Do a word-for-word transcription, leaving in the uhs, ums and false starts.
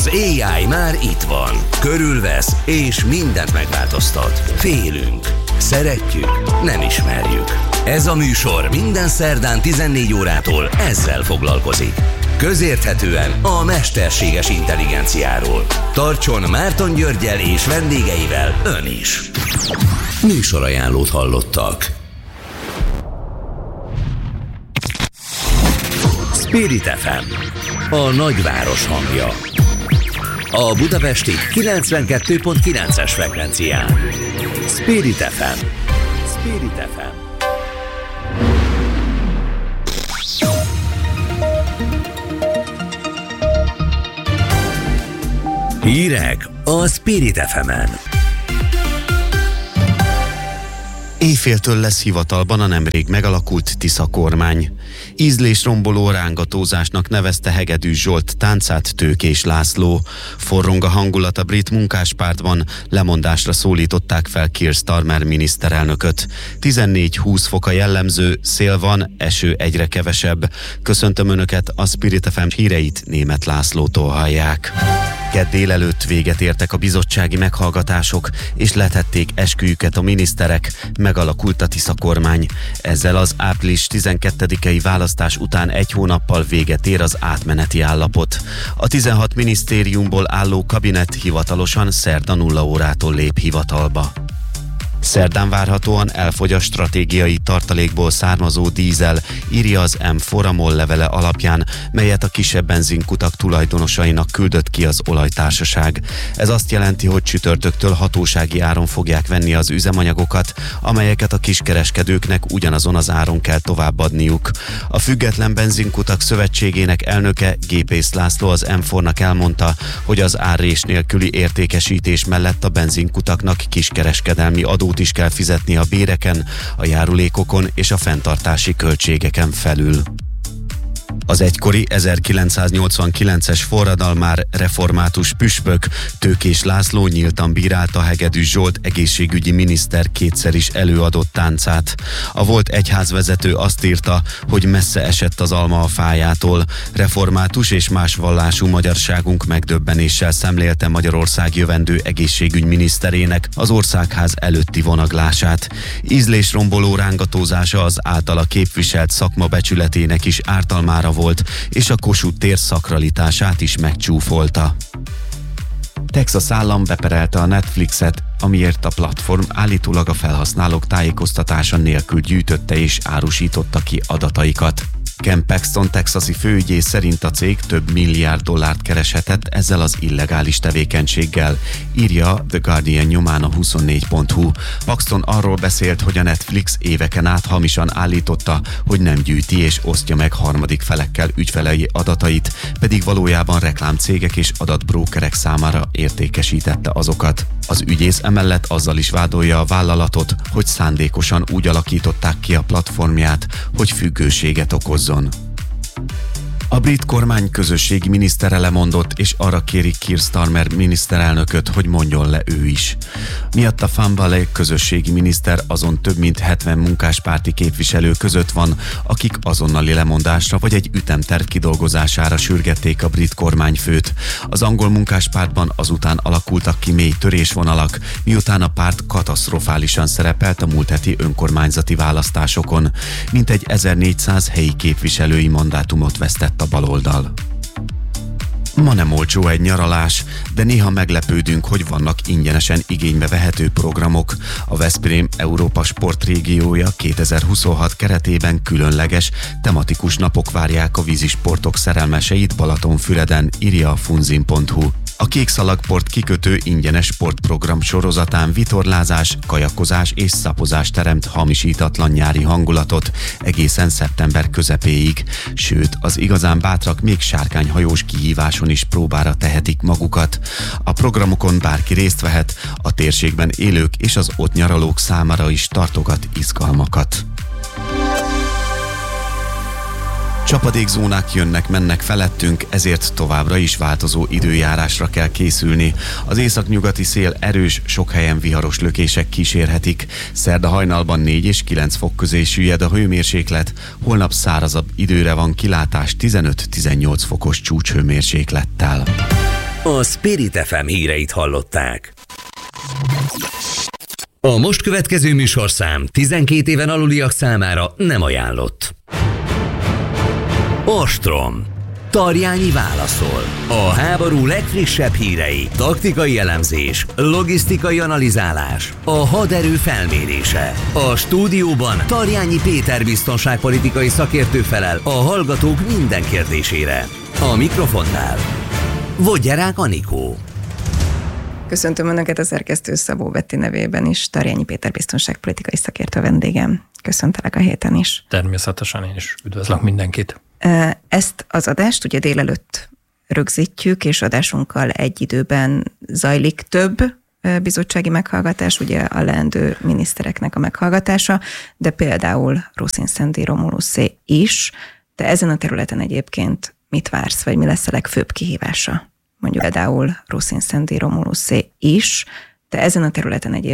á i már itt van. Körülvesz és mindent megváltoztat. Félünk. Szeretjük. Nem ismerjük. Ez a műsor minden szerdán tizennégy órától ezzel foglalkozik. Közérthetően a mesterséges intelligenciáról. Tartson Márton Györggyel és vendégeivel ön is. Műsorajánlót hallottak. Spirit ef em, a nagyváros hangja. A budapesti kilencvenkettő pont kilences frekvencián. Spirit ef em. Spirit ef em. Hírek a Spirit ef emen. Éjféltől lesz hivatalban a nemrég megalakult Tisza kormány. Ízlésromboló rángatózásnak nevezte Hegedűs Zsolt táncát Tőkés László. Forrong a hangulat a brit munkáspártban, lemondásra szólították fel Keir Starmer miniszterelnököt. tizennégy-húsz fok a jellemző, szél van, eső egyre kevesebb. Köszöntöm Önöket, a Spirit ef em híreit Németh Lászlótól hallják. Kedd délelőtt véget értek a bizottsági meghallgatások, és letették esküjüket a miniszterek, megalakult a Tisza kormány. Ezzel az április tizenkettedikei választás után egy hónappal véget ér az átmeneti állapot. A tizenhat minisztériumból álló kabinet hivatalosan szerda nulla órától lép hivatalba. Szerdán várhatóan elfogy a stratégiai tartalékból származó dízel, írja az M Foramol levele alapján, melyet a kisebb benzinkutak tulajdonosainak küldött ki az olajtársaság. Ez azt jelenti, hogy csütörtöktől hatósági áron fogják venni az üzemanyagokat, amelyeket a kiskereskedőknek ugyanazon az áron kell továbbadniuk. A Független Benzinkutak Szövetségének elnöke, Gépész László az M Fornak elmondta, hogy az árrés nélküli értékesítés mellett a benzinkutaknak kiskereskedelmi adót is kell fizetni a béreken, a járulékokon és a fenntartási költségeken felül. Az egykori ezerkilencszáznyolcvankilences forradalmár református püspök Tőkés László nyíltan bírálta Hegedűs Zsolt egészségügyi miniszter kétszer is előadott táncát. A volt egyházvezető azt írta, hogy messze esett az alma a fájától. Református és más vallású magyarságunk megdöbbenéssel szemlélte Magyarország jövendő egészségügyminiszterének az országház előtti vonaglását. Ízlésromboló rángatózása az általa képviselt szakma becsületének is ártalmára volt, és a Kossuth tér szakralitását is megcsúfolta. Texas állam beperelte a Netflixet, amiért a platform állítólag a felhasználók tájékoztatása nélkül gyűjtötte és árusította ki adataikat. Ken Paxton texasi főügyész szerint a cég több milliárd dollárt kereshetett ezzel az illegális tevékenységgel, írja The Guardian nyomán a huszonnégy pont hu. Paxton arról beszélt, hogy a Netflix éveken át hamisan állította, hogy nem gyűjti és osztja meg harmadik felekkel ügyfelei adatait, pedig valójában reklámcégek és adatbrókerek számára értékesítette azokat. Az ügyész emellett azzal is vádolja a vállalatot, hogy szándékosan úgy alakították ki a platformját, hogy függőséget okozzon. A brit kormány közösségi minisztere lemondott, és arra kéri Keir Starmer miniszterelnököt, hogy mondjon le ő is. Miatt a Fun Valley közösségi miniszter azon több mint hetven munkáspárti képviselő között van, akik azonnali lemondásra vagy egy ütemterv kidolgozására sürgették a brit kormányfőt. Az angol munkáspártban azután alakultak ki mély törésvonalak, miután a párt katasztrofálisan szerepelt a múlt heti önkormányzati választásokon. Mintegy ezernégyszáz helyi képviselői mandátumot vesztett a baloldal. Ma nem olcsó egy nyaralás, de néha meglepődünk, hogy vannak ingyenesen igénybe vehető programok. A Veszprém Európa sportrégiója kétezer-huszonhat keretében különleges, tematikus napok várják a vízisportok szerelmeseit Balatonfüreden, írja a funzin pont hu. A Kékszalagport kikötő ingyenes sportprogram sorozatán vitorlázás, kajakozás és szapozás teremt hamisítatlan nyári hangulatot egészen szeptember közepéig. Sőt, az igazán bátrak még sárkányhajós kihíváson is próbára tehetik magukat. A programokon bárki részt vehet, a térségben élők és az ott nyaralók számára is tartogat izgalmakat. Csapadékzónák jönnek-mennek felettünk, ezért továbbra is változó időjárásra kell készülni. Az északnyugati szél erős, sok helyen viharos lökések kísérhetik. Szerda hajnalban négy és kilenc fok közé süllyed a hőmérséklet, holnap szárazabb időre van kilátás tizenöt-tizennyolc fokos csúcshőmérséklettel. A Spirit ef em híreit hallották. A most következő műsorszám tizenkét éven aluliak számára nem ajánlott. Ostrom. Tarjányi válaszol. A háború legfrissebb hírei, taktikai elemzés, logisztikai analizálás, a haderő felmérése. A stúdióban Tarjányi Péter biztonságpolitikai szakértő felel a hallgatók minden kérdésére. A mikrofonnál Vogyerák Anikó. Köszöntöm Önöket a szerkesztő Szabó Betti nevében is. Tarjányi Péter biztonságpolitikai szakértő vendégem. Köszöntelek a héten is. Természetesen én is üdvözlök mindenkit. Ezt az adást ugye délelőtt rögzítjük, és adásunkkal egy időben zajlik több bizottsági meghallgatás, ugye a leendő minisztereknek a meghallgatása, de például Rusin Szendi Romuluszé is. De ezen a területen egyébként mit vársz, vagy mi lesz a legfőbb kihívása? Mondjuk például Rusin Szendi Romuluszé is, de ezen a területen egyébként